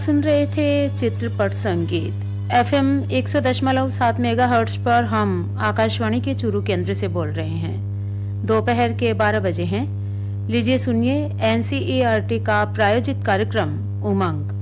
सुन रहे थे चित्रपट संगीत। एफएम 100.7 मेगाहर्ट्ज पर हम आकाशवाणी के चूरू केंद्र से बोल रहे हैं। दोपहर के 12 बजे हैं। लीजिए सुनिए एनसीईआरटी का प्रायोजित कार्यक्रम उमंग।